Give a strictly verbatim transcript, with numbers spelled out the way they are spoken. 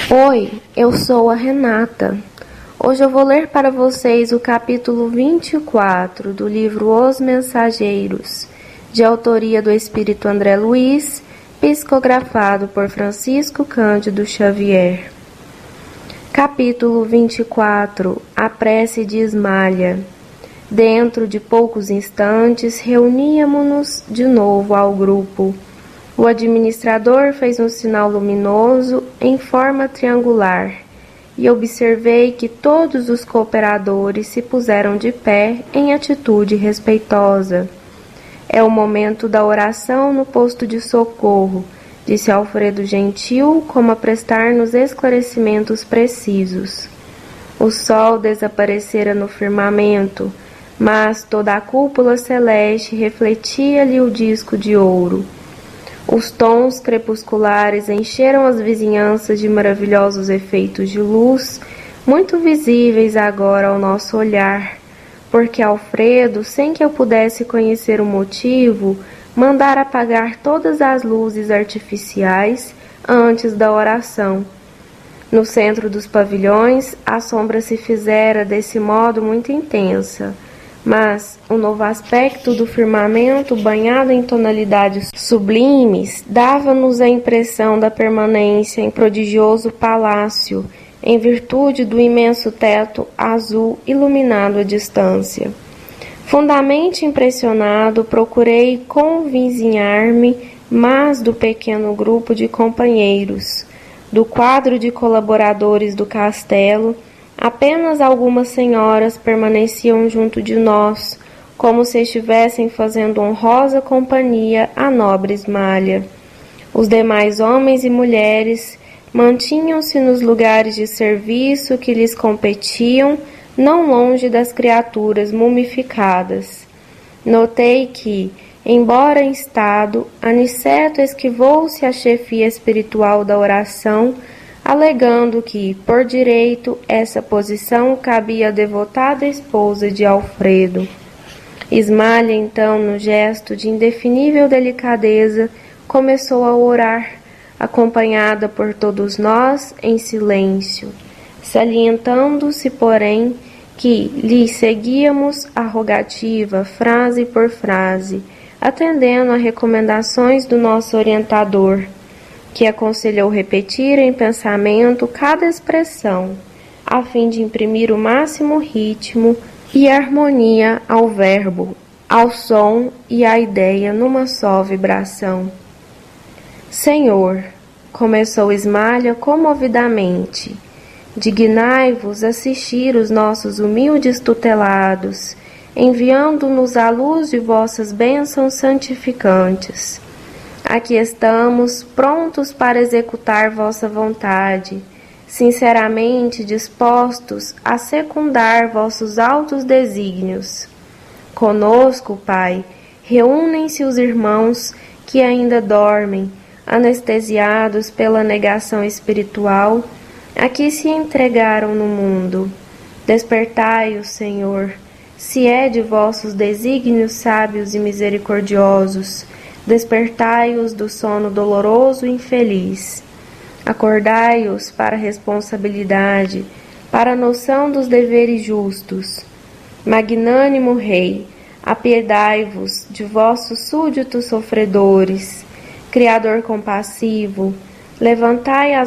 Oi, eu sou a Renata. Hoje eu vou ler para vocês o capítulo vinte e quatro do livro Os Mensageiros, de autoria do Espírito André Luiz, psicografado por Francisco Cândido Xavier. Capítulo vinte e quatro. A prece de Ismalha. Dentro de poucos instantes, reuníamo-nos de novo ao grupo. O administrador fez um sinal luminoso em forma triangular e observei que todos os cooperadores se puseram de pé em atitude respeitosa. É o momento da oração no posto de socorro, disse Alfredo Gentil, como a prestar-nos esclarecimentos precisos. O sol desaparecera no firmamento, mas toda a cúpula celeste refletia-lhe o disco de ouro. Os tons crepusculares encheram as vizinhanças de maravilhosos efeitos de luz, muito visíveis agora ao nosso olhar, porque Alfredo, sem que eu pudesse conhecer o motivo, mandara apagar todas as luzes artificiais antes da oração. No centro dos pavilhões, a sombra se fizera desse modo muito intensa, mas o novo aspecto do firmamento, banhado em tonalidades sublimes, dava-nos a impressão da permanência em prodigioso palácio, em virtude do imenso teto azul iluminado à distância. Fundamente impressionado, procurei convizinhar-me mais do pequeno grupo de companheiros. Do quadro de colaboradores do castelo, apenas algumas senhoras permaneciam junto de nós, como se estivessem fazendo honrosa companhia à nobre Ismalha. Os demais homens e mulheres mantinham-se nos lugares de serviço que lhes competiam, não longe das criaturas mumificadas. Notei que, embora em estado, Aniceto esquivou-se à chefia espiritual da oração, alegando que, por direito, essa posição cabia à devotada esposa de Alfredo. Ismalha, então, no gesto de indefinível delicadeza, começou a orar, acompanhada por todos nós em silêncio, salientando-se, porém, que lhe seguíamos a rogativa, frase por frase, atendendo a recomendações do nosso orientador, que aconselhou repetir em pensamento cada expressão, a fim de imprimir o máximo ritmo e harmonia ao verbo, ao som e à ideia numa só vibração. Senhor, começou Ismalha comovidamente, dignai-vos assistir os nossos humildes tutelados, enviando-nos à luz de vossas bênçãos santificantes. Aqui estamos, prontos para executar vossa vontade, sinceramente dispostos a secundar vossos altos desígnios. Conosco, Pai, reúnem-se os irmãos que ainda dormem, anestesiados pela negação espiritual, a que se entregaram no mundo. Despertai-os, Senhor, se é de vossos desígnios sábios e misericordiosos, despertai-os do sono doloroso e infeliz. Acordai-os para a responsabilidade, para a noção dos deveres justos. Magnânimo Rei, apiedai-vos de vossos súditos sofredores. Criador compassivo, levantai as